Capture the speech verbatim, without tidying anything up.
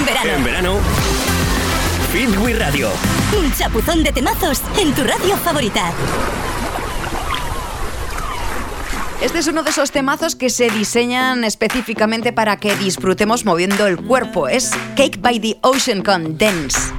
verano. En verano, Fit We Radio. Un chapuzón de temazos en tu radio favorita. Este es uno de esos temazos que se diseñan específicamente para que disfrutemos moviendo el cuerpo. Es Cake by the Ocean con Dance.